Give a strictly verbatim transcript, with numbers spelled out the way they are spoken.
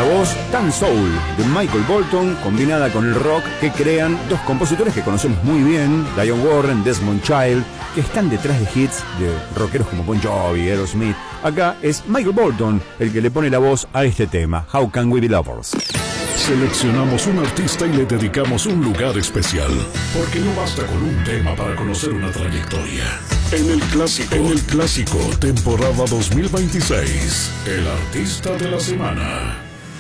la voz tan soul de Michael Bolton, combinada con el rock que crean dos compositores que conocemos muy bien, Dionne Warren, Desmond Child, que están detrás de hits de rockeros como Bon Jovi, Aerosmith. Acá es Michael Bolton el que le pone la voz a este tema, How Can We Be Lovers. Seleccionamos un artista y le dedicamos un lugar especial, porque no basta con un tema para conocer una trayectoria. En el clásico, en el clásico, temporada dos mil veintiséis, el artista de la semana.